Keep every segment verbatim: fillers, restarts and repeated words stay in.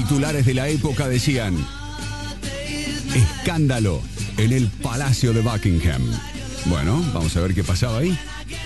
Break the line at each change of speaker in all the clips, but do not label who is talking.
titulares de la época decían: escándalo en el Palacio de Buckingham. Bueno, vamos a ver qué pasaba ahí.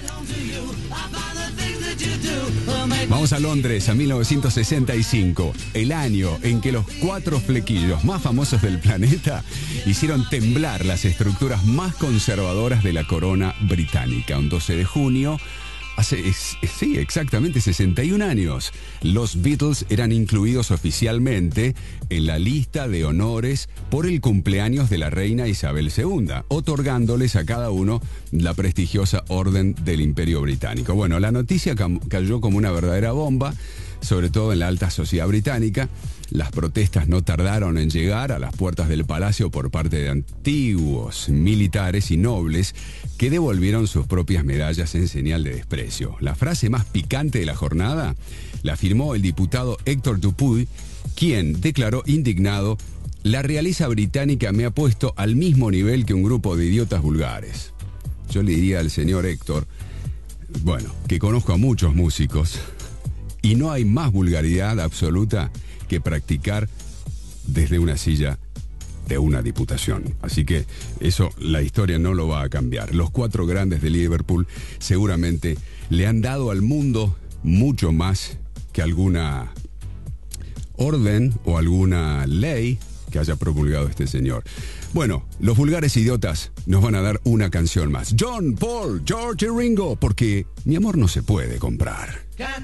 Vamos a Londres, a mil novecientos sesenta y cinco, el año en que los cuatro flequillos más famosos del planeta hicieron temblar las estructuras más conservadoras de la corona británica. Un doce de junio, hace, es, sí, exactamente sesenta y un años, los Beatles eran incluidos oficialmente en la lista de honores por el cumpleaños de la reina Isabel segunda, otorgándoles a cada uno la prestigiosa Orden del Imperio Británico. Bueno, la noticia cam- cayó como una verdadera bomba, sobre todo en la alta sociedad británica. Las protestas no tardaron en llegar a las puertas del palacio por parte de antiguos militares y nobles que devolvieron sus propias medallas en señal de desprecio. La frase más picante de la jornada la firmó el diputado Héctor Dupuy, quien declaró indignado: la realeza británica me ha puesto al mismo nivel que un grupo de idiotas vulgares. Yo le diría al señor Héctor, bueno, que conozco a muchos músicos y no hay más vulgaridad absoluta que practicar desde una silla de una diputación. Así que eso la historia no lo va a cambiar. Los cuatro grandes de Liverpool seguramente le han dado al mundo mucho más que alguna orden o alguna ley que haya promulgado este señor. Bueno, los vulgares idiotas nos van a dar una canción más. John, Paul, George y Ringo, porque mi amor no se puede comprar.